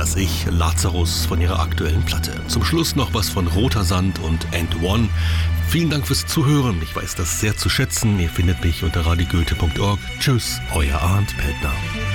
das Ich Lazarus von ihrer aktuellen Platte. Zum Schluss noch was von Roter Sand und And One. Vielen Dank fürs Zuhören. Ich weiß das sehr zu schätzen. Ihr findet mich unter radiogoethe.org. Tschüss, euer Arndt Peltner.